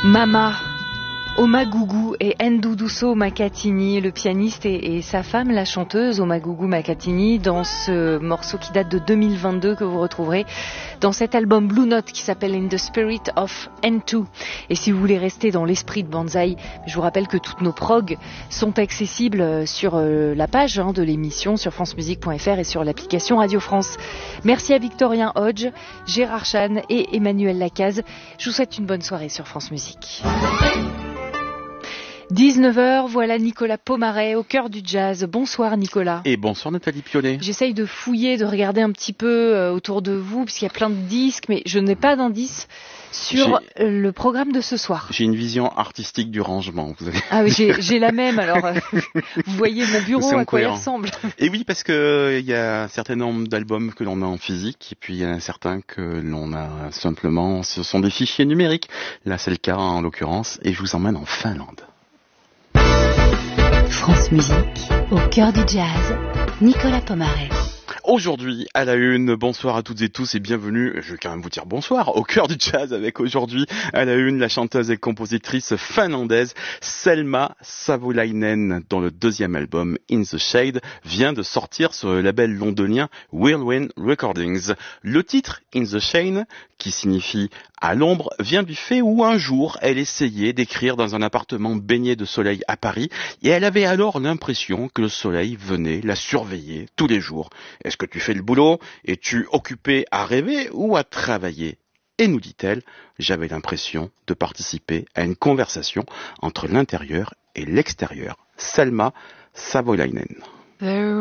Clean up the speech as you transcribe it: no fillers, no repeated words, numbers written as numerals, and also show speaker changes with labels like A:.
A: Mama, Omagugu et Nduduso Makatini, le pianiste et sa femme, la chanteuse Omagugu Makatini, dans ce morceau qui date de 2022 que vous retrouverez dans cet album Blue Note qui s'appelle In the Spirit of N2. Et si vous voulez rester dans l'esprit de Banzai, je vous rappelle que toutes nos progs sont accessibles sur la page de l'émission sur francemusique.fr et sur l'application Radio France. Merci à Victorien Hodge, Gérard Chan et Emmanuel Lacaze. Je vous souhaite une bonne soirée sur France Musique. 19h, voilà Nicolas Pomaret au cœur du jazz. Bonsoir Nicolas.
B: Et bonsoir Nathalie Pionnet.
A: J'essaye de fouiller, de regarder un petit peu autour de vous, puisqu'il y a plein de disques, mais je n'ai pas d'indice sur le programme de ce soir.
B: J'ai une vision artistique du rangement. Vous avez...
A: Ah oui, j'ai la même, alors vous voyez mon bureau à quoi il ressemble.
B: Et oui, parce que il y a un certain nombre d'albums que l'on a en physique, et puis il y en a certains que l'on a simplement, ce sont des fichiers numériques. Là c'est le cas en l'occurrence, et je vous emmène en Finlande.
C: France Musique, au cœur du jazz, Nicolas Pomaret.
B: Aujourd'hui, à la une, bonsoir à toutes et tous et bienvenue, je vais quand même vous dire bonsoir, au cœur du jazz avec aujourd'hui, à la une, la chanteuse et compositrice finlandaise Selma Savolainen, dont le deuxième album, In the Shade, vient de sortir sur le label londonien Whirlwind Recordings. Le titre, In the Shade, qui signifie à l'ombre, vient du fait où un jour, elle essayait d'écrire dans un appartement baigné de soleil à Paris, et elle avait alors l'impression que le soleil venait la surveiller tous les jours. Est-ce que tu fais le boulot? Es-tu occupé à rêver ou à travailler? Et nous dit-elle, j'avais l'impression de participer à une conversation entre l'intérieur et l'extérieur. Selma Savolainen.